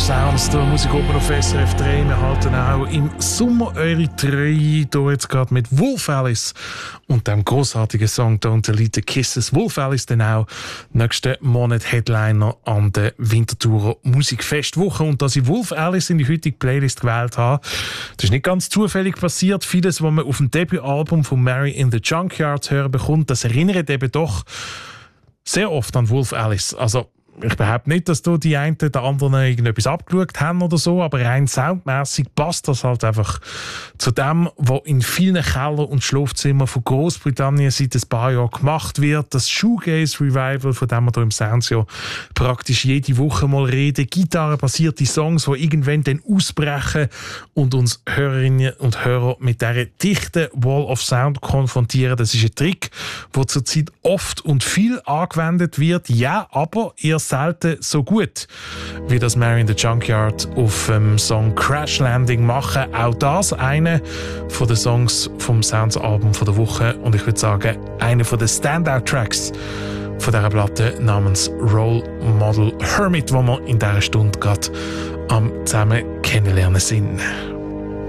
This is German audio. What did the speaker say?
Sounds, der Musikopen auf SRF 3. Wir halten auch im Sommer eure Treue. Hier jetzt gerade mit Wolf Alice und dem grossartigen Song Don't Delete the Kisses. Wolf Alice dann auch nächsten Monat Headliner an der Winterthurer Musikfestwoche. Und dass ich Wolf Alice in die heutige Playlist gewählt habe, das ist nicht ganz zufällig passiert. Vieles, was man auf dem Debütalbum von Mary in the Junkyard hören bekommt, das erinnert eben doch sehr oft an Wolf Alice. Also ich behaupte nicht, dass die einen der anderen irgendetwas abgeschaut haben oder so, aber rein soundmässig passt das halt einfach zu dem, was in vielen Kellern und Schlafzimmern von Großbritannien seit ein paar Jahren gemacht wird. Das Shoegaze-Revival, von dem wir hier im Sounds ja praktisch jede Woche mal reden. Gitarrenbasierte Songs, die irgendwann dann ausbrechen und uns Hörerinnen und Hörer mit dieser dichten Wall of Sound konfrontieren. Das ist ein Trick, der zurzeit oft und viel angewendet wird. Ja, aber eher selten so gut, wie das Mary in the Junkyard auf dem Song Crash Landing machen. Auch das einer von den Songs vom Sounds-Album der Woche und ich würde sagen, einer von den Standout-Tracks von dieser Platte namens Role Model Hermit, die wir in dieser Stunde gerade am zusammen kennenlernen sind.